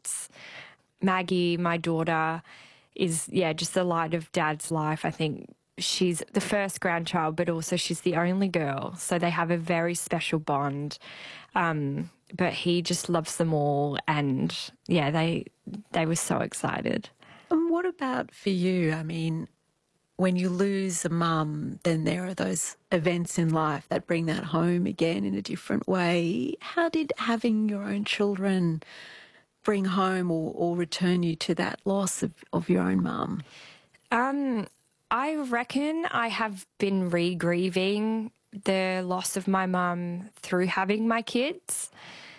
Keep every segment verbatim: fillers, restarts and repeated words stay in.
parents. Maggie, my daughter, is, yeah, just the light of Dad's life. I think she's the first grandchild, but also she's the only girl. So they have a very special bond. Um, but he just loves them all. And, yeah, they they were so excited. And what about for you? I mean, when you lose a mum, then there are those events in life that bring that home again in a different way. How did having your own children bring home or, or return you to that loss of, of your own mum? Um, I reckon I have been re-grieving the loss of my mum through having my kids.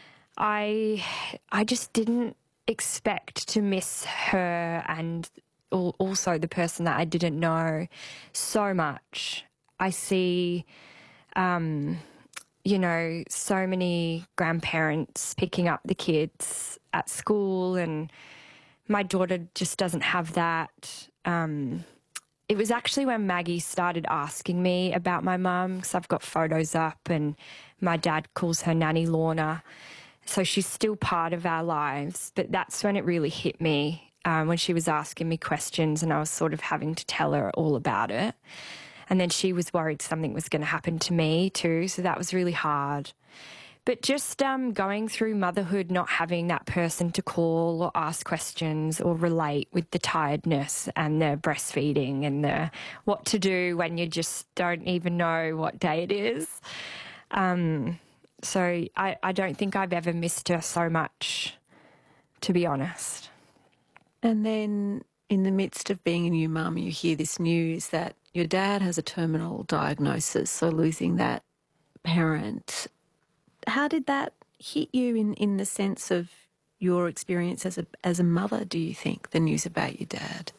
I I just didn't expect to miss her and also the person that I didn't know so much. I see, um, you know, so many grandparents picking up the kids at school, and my daughter just doesn't have that. Um, it was actually when Maggie started asking me about my mum, because I've got photos up, and my dad calls her Nanny Lorna. So she's still part of our lives, but that's when it really hit me. Um, when she was asking me questions and I was sort of having to tell her all about it. And then she was worried something was going to happen to me too, so that was really hard. But just um, going through motherhood, not having that person to call or ask questions or relate with the tiredness and the breastfeeding and the what to do when you just don't even know what day it is. Um, so I, I don't think I've ever missed her so much, to be honest. And then in the midst of being a new mum, you hear this news that your dad has a terminal diagnosis, so losing that parent. How did that hit you in, in the sense of your experience as a as a mother, do you think, the news about your dad?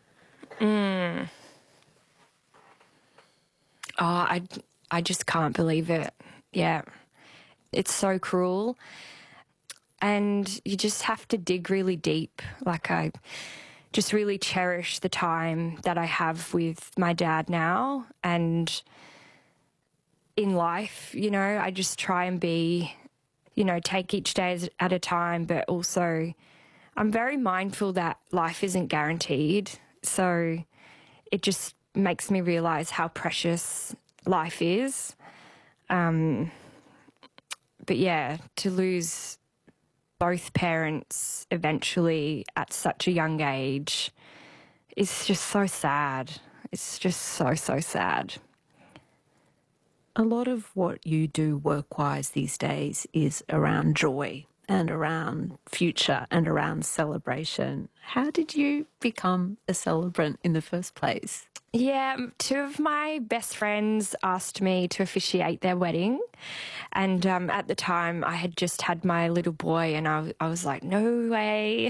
Mm. Oh, I, I just can't believe it. Yeah. It's so cruel. And you just have to dig really deep. Like, I just really cherish the time that I have with my dad now. And in life, you know, I just try and be, you know, take each day at a time. But also I'm very mindful that life isn't guaranteed. So it just makes me realise how precious life is. Um, but, yeah, to lose both parents eventually at such a young age is just so sad. It's just so, so sad. A lot of what you do work-wise these days is around joy and around future and around celebration. How did you become a celebrant in the first place? Yeah, two of my best friends asked me to officiate their wedding. And um, at the time, I had just had my little boy and I, I was like, no way.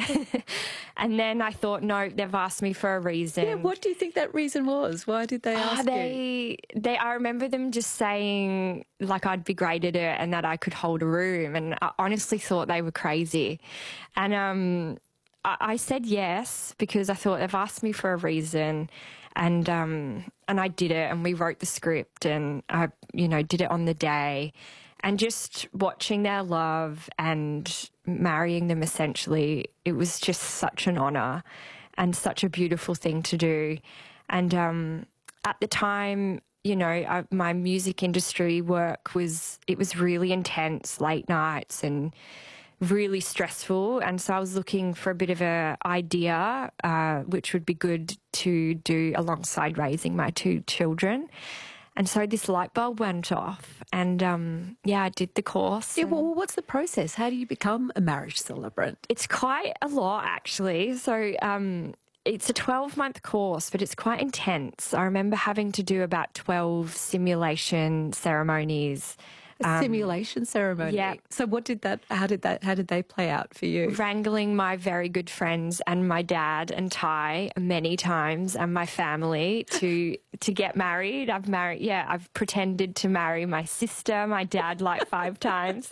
And then I thought, no, they've asked me for a reason. Yeah, what do you think that reason was? Why did they ask oh, they, you? They, I remember them just saying, like, I'd be great at it and that I could hold a room. And I honestly thought they were crazy. And um, I, I said yes because I thought they've asked me for a reason. And um, and I did it, and we wrote the script, and I, you know, did it on the day. And just watching their love and marrying them, essentially, it was just such an honour and such a beautiful thing to do. And um, at the time, you know, I, my music industry work was, it was really intense, late nights and really stressful. And so I was looking for a bit of a idea, uh, which would be good to do alongside raising my two children. And so this light bulb went off and, um, yeah, I did the course. Yeah, well, what's the process? How do you become a marriage celebrant? It's quite a lot, actually. So um, it's a twelve-month course, but it's quite intense. I remember having to do about twelve simulation ceremonies. A Um, simulation ceremony. yeah. So what did that, how did that, how did they play out for you? Wrangling my very good friends and my dad and Ty many times and my family to to get married. I've married, yeah, I've pretended to marry my sister, my dad like five times.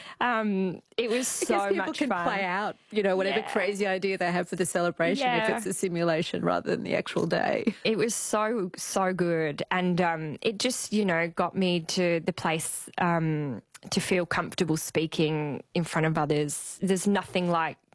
Um, it was so because people much can fun. play out, you know, whatever Yeah. crazy idea they have for the celebration Yeah. if it's a simulation rather than the actual day. It was so, so good. And um, it just, you know, got me to the place um, to feel comfortable speaking in front of others. There's nothing like